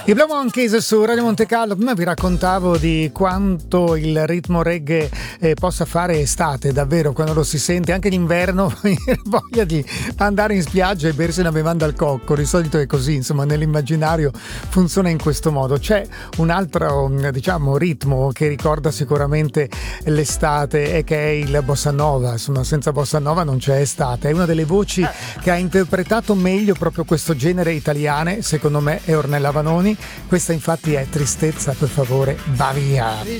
Il Blue Monkeys su Radio Monte Carlo. Prima vi raccontavo di quanto il ritmo reggae possa fare estate, davvero, quando lo si sente anche d'inverno, voglia di andare in spiaggia e bersi una bevanda al cocco. Di solito è così, insomma, nell'immaginario funziona in questo modo. C'è un altro, diciamo, ritmo che ricorda sicuramente l'estate e che è il bossa nova. Insomma, senza bossa nova non c'è estate. È una delle voci che ha interpretato meglio proprio questo genere italiane, secondo me, è Ornella Vanoni. Questa infatti è Tristezza, per favore, va via.